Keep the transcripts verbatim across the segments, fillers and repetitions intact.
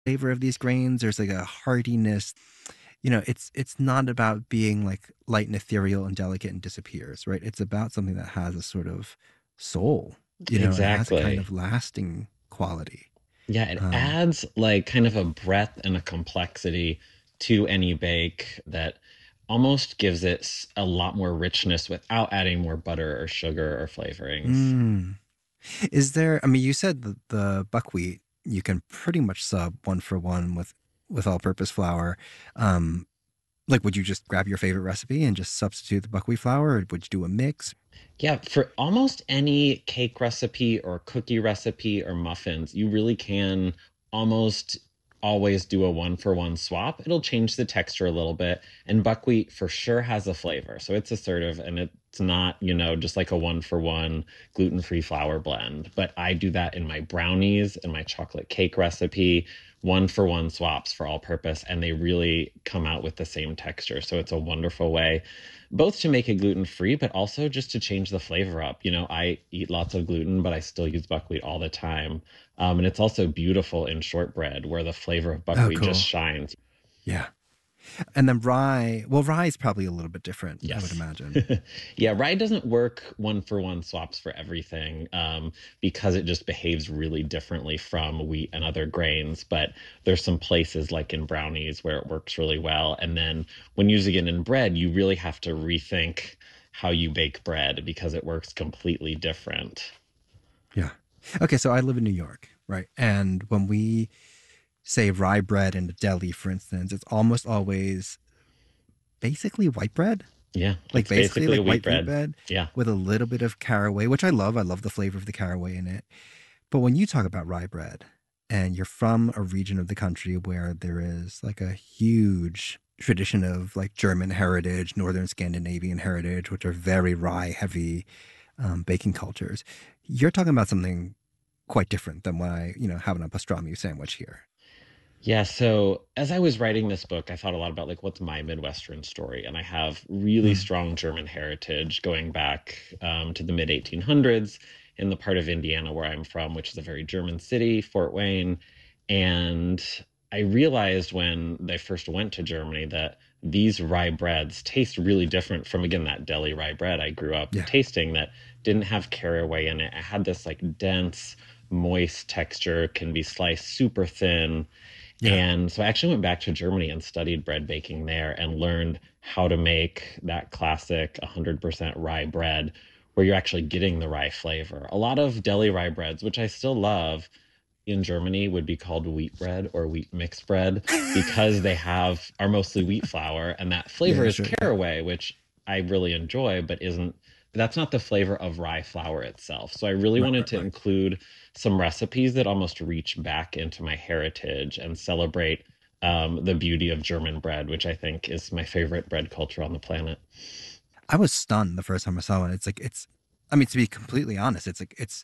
flavor of these grains. There's like a heartiness. You know, it's it's not about being like light and ethereal and delicate and disappears, right? It's about something that has a sort of soul, you know, and it has a kind Exactly. of lasting quality. Yeah, it Um, adds like kind of a breadth and a complexity to any bake that almost gives it s- a lot more richness without adding more butter or sugar or flavorings. mm. Is there? I mean, you said the, the buckwheat you can pretty much sub one for one with with all-purpose flour. Um, like, would you just grab your favorite recipe and just substitute the buckwheat flour, or would you do a mix? Yeah, for almost any cake recipe or cookie recipe or muffins, you really can almost always do a one for one swap. It'll change the texture a little bit, and buckwheat for sure has a flavor. So it's assertive and it's not, you know, just like a one for one gluten-free flour blend. But I do that in my brownies and my chocolate cake recipe, one for one swaps for all purpose, and they really come out with the same texture. So it's a wonderful way both to make it gluten free, but also just to change the flavor up. You know, I eat lots of gluten, but I still use buckwheat all the time. Um, and it's also beautiful in shortbread where the flavor of Oh, buckwheat just cool. shines. Yeah. And then rye. Well, rye is probably a little bit different, I would Yes. imagine. Yeah, Yeah. rye doesn't work one for one swaps for everything um, because it just behaves really differently from wheat and other grains. But there's some places like in brownies where it works really well. And then when using it in bread, you really have to rethink how you bake bread because it works completely different. Yeah. Okay, so I live in New York, right? And when we say rye bread in a deli, for instance, it's almost always basically white bread, Yeah, like it's basically basically a like wheat white wheat bread. bread Yeah. with a little bit of caraway, which I love. I love the flavor of the caraway in it. But when you talk about rye bread and you're from a region of the country where there is like a huge tradition of like German heritage, Northern Scandinavian heritage, which are very rye heavy um, baking cultures, you're talking about something quite different than what I, you know, having a pastrami sandwich here. Yeah, so as I was writing this book, I thought a lot about like what's my Midwestern story, and I have really Mm. strong German heritage going back um, to the mid eighteen hundreds in the part of Indiana where I'm from, which is a very German city, Fort Wayne. And I realized when I first went to Germany that these rye breads taste really different from, again, that deli rye bread I grew up Yeah. tasting that didn't have caraway in it. It had this like dense, moist texture, can be sliced super thin Yeah. and so I actually went back to Germany and studied bread baking there and learned how to make that classic one hundred percent rye bread where you're actually getting the rye flavor. A lot of deli rye breads, which I still love in Germany, would be called wheat bread or wheat mixed bread because they have are mostly wheat flour and that flavor Yeah, is sure. Yeah. caraway, which I really enjoy, but isn't that's not the flavor of rye flour itself. So I really Right, wanted right, to right. include some recipes that almost reach back into my heritage and celebrate um, the beauty of German bread, which I think is my favorite bread culture on the planet. I was stunned the first time I saw it. It's like it's I mean, to be completely honest, it's like it's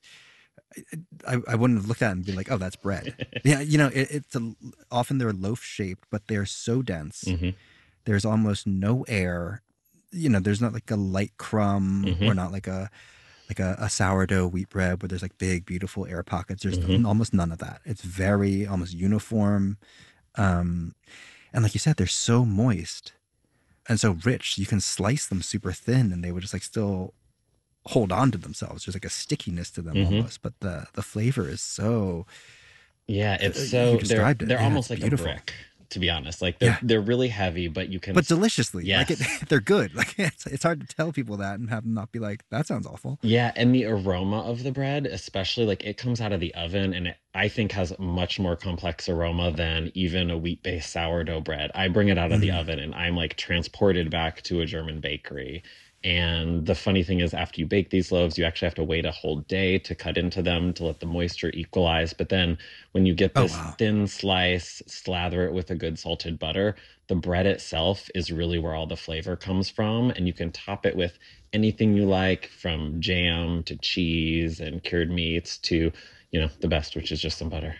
I, I wouldn't have looked at it and be like, oh, that's bread. Yeah, you know, it, it's a, often they're loaf shaped, but they're so dense. Hmm. There's almost no air. You know, there's not like a light crumb or Hmm. not like a like a, a sourdough wheat bread where there's like big, beautiful air pockets. There's Hmm. almost none of that. It's very almost uniform. Um, and like you said, they're so moist and so rich. You can slice them super thin, and they would just like still hold on to themselves. There's like a stickiness to them Hmm. almost, but the the flavor is so. Yeah, it's Uh, you so they're described it. they're Yeah, it's almost like a beautiful. brick, to be honest. Like they're Yeah, they're really heavy, but you can but s- deliciously. Like it, yes. they're good. Like it's it's hard to tell people that and have them not be like that sounds awful. Yeah, and the aroma of the bread, especially like it comes out of the oven and it, I think has much more complex aroma than even a wheat-based sourdough bread. I bring it out of the Mm. oven and I'm like transported back to a German bakery. And the funny thing is, after you bake these loaves, you actually have to wait a whole day to cut into them to let the moisture equalize. But then when you get Oh this wow. thin slice, slather it with a good salted butter, the bread itself is really where all the flavor comes from. And you can top it with anything you like from jam to cheese and cured meats to, you know, the best, which is just some butter.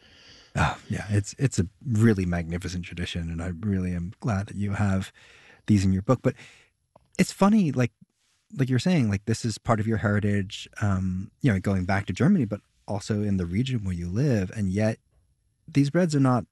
Oh yeah, it's it's a really magnificent tradition, and I really am glad that you have these in your book. But it's funny, like like you're saying, like this is part of your heritage. Um, you know, going back to Germany, but also in the region where you live, and yet these breads are not